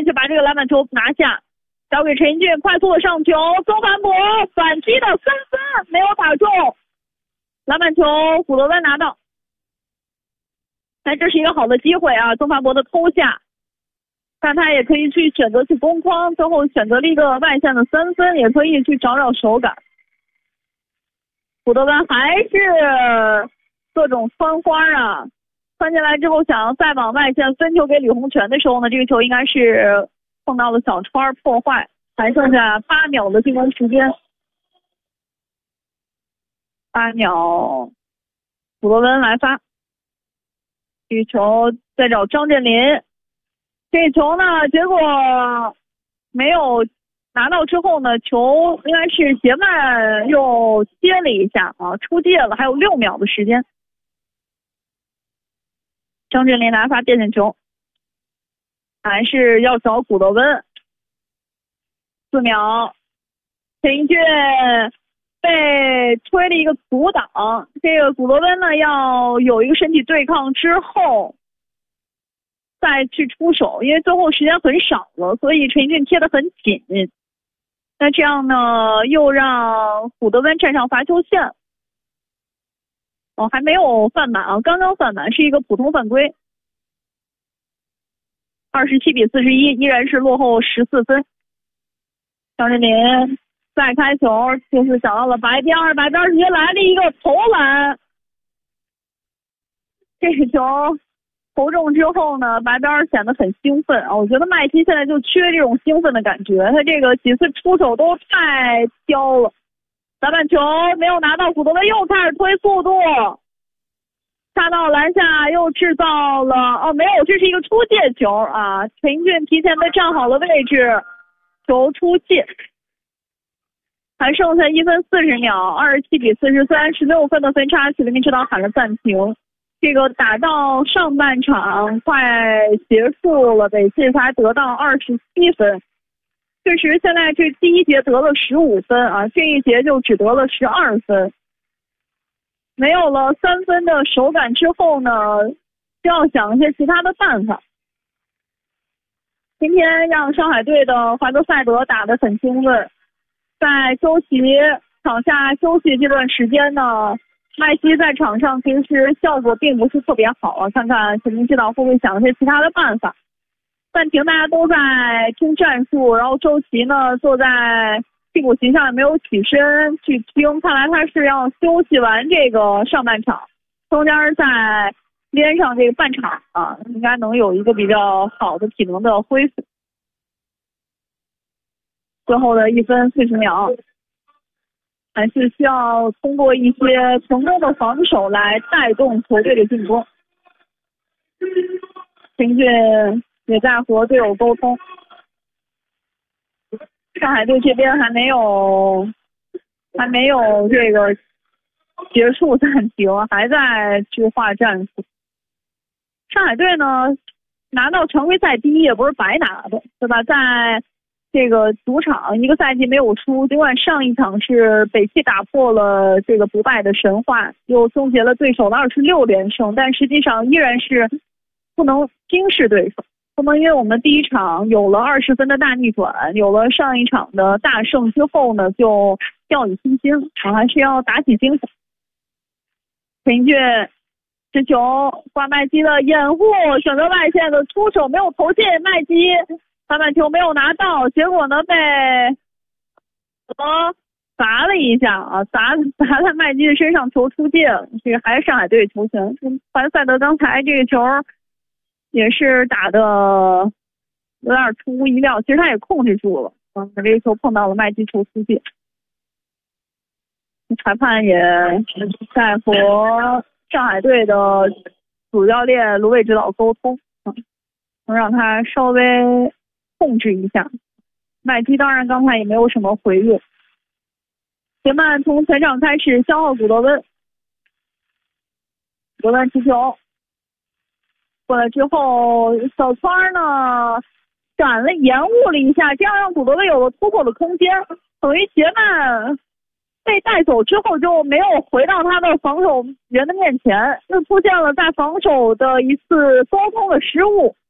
去把这个篮板球拿下，交给陈英俊，快速的上球，曾凡博反击的3分没有打中，篮板球古德温拿到。但这是一个好的机会啊，曾凡博的偷下，但他也可以去选择去攻框，最后选择了一个外线的3分，也可以去找找手感。古德温还是各种穿花啊，穿进来之后想要再往外线分球给吕洪全的时候呢，这个球应该是碰到了小川破坏，还剩下8秒的进攻时间。8秒，古德温来发，这球再找张镇麟，这球呢结果没有拿到之后呢，球应该是杰曼又接了一下啊，出界了，还有6秒的时间。张镇麟拿发变线球，还是要找古德温。4秒，陈英俊被推了一个阻挡，这个古德温呢要有一个身体对抗之后再去出手，因为最后时间很少了，所以陈英俊贴得很紧。那这样呢，又让古德温站上罚球线。还没有犯满啊，刚刚犯满，是一个普通犯规。27-41，依然是落后14分。张镇麟再开球，就是想到了白边直接来了一个投篮。这个球投中之后呢，白边显得很兴奋啊！我觉得麦基现在就缺这种兴奋的感觉，他这个几次出手都太飘了。篮板球没有拿到，古德温又开始推速度，插到篮下又制造了没有，这是一个出界球啊！陈英俊提前的站好了位置，球出界，还剩下1分40秒，27-43，16分的分差，体育名指导喊了暂停。这个打到上半场快结束了，北信才得到27分。确实，现在这第一节得了15分啊，这一节就只得了12分。没有了3分的手感之后呢，就要想一些其他的办法。今天让上海队的怀德塞德打得很兴奋，在休息场下休息这段时间呢，麦基在场上其实效果并不是特别好啊，看看体育指导会不会想一些其他的办法。暂停，大家都在听战术，然后周琦呢坐在替补席上也没有起身去听，看来他是要休息完这个上半场，中间再连上这个半场啊，应该能有一个比较好的体能的恢复。最后的1分40秒，还是需要通过一些成功的防守来带动球队的进攻。陈英俊也在和队友沟通，上海队这边还没有这个结束暂停，还在去画战术。上海队呢拿到常规赛第1也不是白拿的，对吧？在这个主场一个赛季没有输，尽管上一场是北汽打破了这个不败的神话，又终结了对手的26连胜，但实际上依然是不能轻视对手，不能因为我们第一场有了20分的大逆转，有了上一场的大胜之后呢，就掉以轻心，还是要打起精神。陈英俊持球挂麦基的掩护，选择外线的出手没有投进，麦基篮板球没有拿到，结果呢被砸了一下啊，砸在麦基的身上，球出界了。这个还是上海队球权。怀德塞德刚才这个球也是打的有点出乎意料，其实他也控制住了，这个球碰到了麦基，球出界。裁判也在和上海队的主教练卢伟指导沟通，能让他稍微控制一下。麦基当然刚才也没有什么回应。杰曼从前场开始消耗古德温，古德温持球过来之后，小川呢延误了一下，这样让古德温有了突破的空间，等于杰曼被带走之后就没有回到他的防守人的面前，又出现了在防守的一次沟通的失误。